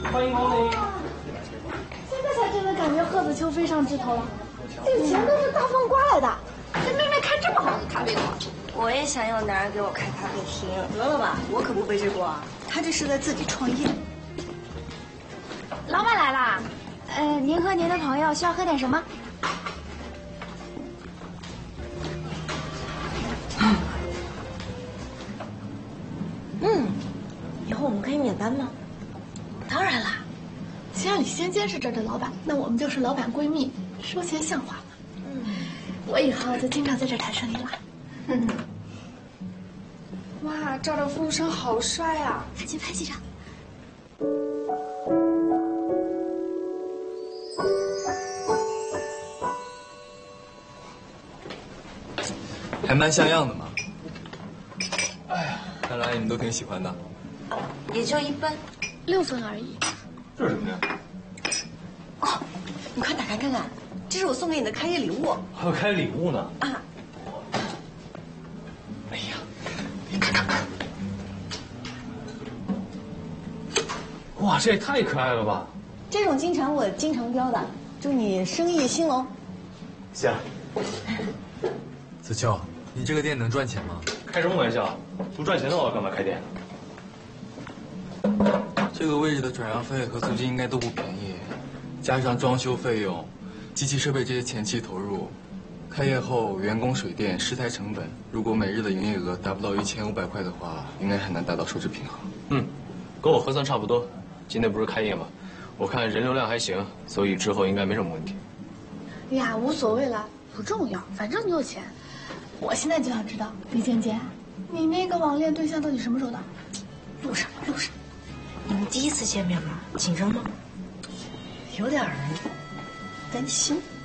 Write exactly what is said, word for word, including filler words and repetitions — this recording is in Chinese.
欢迎光临。 现在才真的感觉鹤子丘飞上枝头了，这个钱都是大风刮来的。这妹妹开这么好的咖啡馆， 我也想有男人给我开咖啡厅。 得了吧，我可不背这锅啊！他这是在自己创业。 老板来啦，呃，您和您的朋友需要喝点什么？ 嗯，以后我们可以免单吗？ 当然啦，既然李仙坚是这儿的老板，那我们就是老板闺蜜，说钱像话吗？嗯，我以后就经常在这儿谈生意了。嗯。 哇，这儿的服务生好帅啊！ 赶紧拍几张。 还蛮像样的嘛。哎呀，看来你们都挺喜欢的。 也就一般， 六分而已。 这是什么呀？ 哦，你快打开看看，这是我送给你的开业礼物。 还有开礼物呢。 啊。 哎呀， 你看看。 哇，这也太可爱了吧！ 这种金蝉我经常雕的，祝你生意兴隆。 行。 子秋，你这个店能赚钱吗？ 开什么玩笑？不赚钱的话，我干嘛开店？ 这个位置的转让费和租金应该都不便宜，加上装修费用、机器设备这些前期投入，开业后员工、水电、食材成本，如果每日的营业额达不到一千五百块的话，应该很难达到收支平衡。 嗯，跟我核算差不多。今天不是开业吗？我看人流量还行，所以之后应该没什么问题。 哎呀，无所谓了，不重要，反正你有钱。我现在就想知道，李尖尖，你那个网恋对象到底什么时候到？路上，路上。 你们第一次见面吗？紧张吗？ 有点儿担心。